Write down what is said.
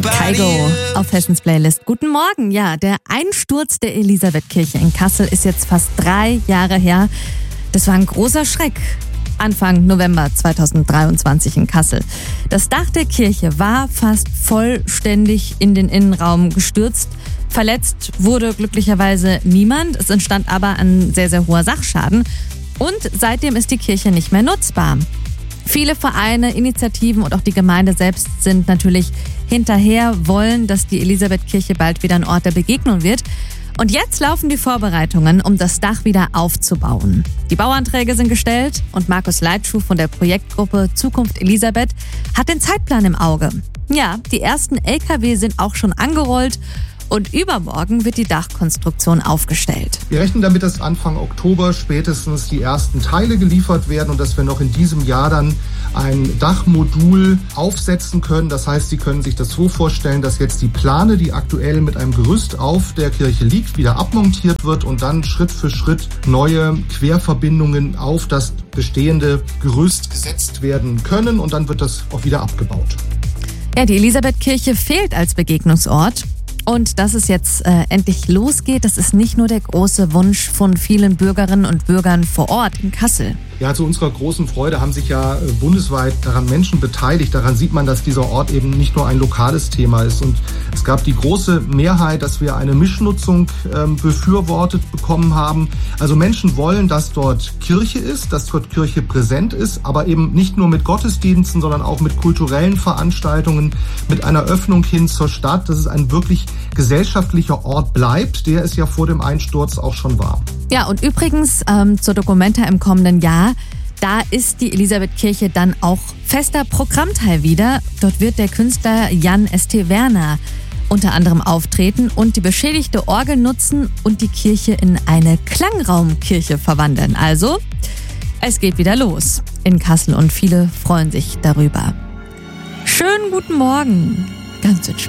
Kygo auf Hessens Playlist. Guten Morgen. Ja, der Einsturz der Elisabethkirche in Kassel ist jetzt fast 3 Jahre her. Das war ein großer Schreck. Anfang November 2023 in Kassel. Das Dach der Kirche war fast vollständig in den Innenraum gestürzt. Verletzt wurde glücklicherweise niemand. Es entstand aber ein sehr, sehr hoher Sachschaden. Und seitdem ist die Kirche nicht mehr nutzbar. Viele Vereine, Initiativen und auch die Gemeinde selbst sind natürlich hinterher, wollen, dass die Elisabethkirche bald wieder ein Ort der Begegnung wird. Und jetzt laufen die Vorbereitungen, um das Dach wieder aufzubauen. Die Bauanträge sind gestellt und Markus Leitschuh von der Projektgruppe Zukunft Elisabeth hat den Zeitplan im Auge. Ja, die ersten LKW sind auch schon angerollt. Und übermorgen wird die Dachkonstruktion aufgestellt. Wir rechnen damit, dass Anfang Oktober spätestens die ersten Teile geliefert werden und dass wir noch in diesem Jahr dann ein Dachmodul aufsetzen können. Das heißt, Sie können sich das so vorstellen, dass jetzt die Plane, die aktuell mit einem Gerüst auf der Kirche liegt, wieder abmontiert wird und dann Schritt für Schritt neue Querverbindungen auf das bestehende Gerüst gesetzt werden können und dann wird das auch wieder abgebaut. Ja, die Elisabethkirche fehlt als Begegnungsort. Und dass es jetzt endlich losgeht, das ist nicht nur der große Wunsch von vielen Bürgerinnen und Bürgern vor Ort in Kassel. Ja, zu unserer großen Freude haben sich ja bundesweit daran Menschen beteiligt. Daran sieht man, dass dieser Ort eben nicht nur ein lokales Thema ist. Und es gab die große Mehrheit, dass wir eine Mischnutzung befürwortet bekommen haben. Also Menschen wollen, dass dort Kirche ist, dass dort Kirche präsent ist, aber eben nicht nur mit Gottesdiensten, sondern auch mit kulturellen Veranstaltungen, mit einer Öffnung hin zur Stadt, dass es ein wirklich gesellschaftlicher Ort bleibt, der es ja vor dem Einsturz auch schon war. Ja, und übrigens zur Documenta im kommenden Jahr, da ist die Elisabethkirche dann auch fester Programmteil wieder. Dort wird der Künstler Jan St. Werner unter anderem auftreten und die beschädigte Orgel nutzen und die Kirche in eine Klangraumkirche verwandeln. Also, es geht wieder los in Kassel und viele freuen sich darüber. Schönen guten Morgen. Ganz entspannt.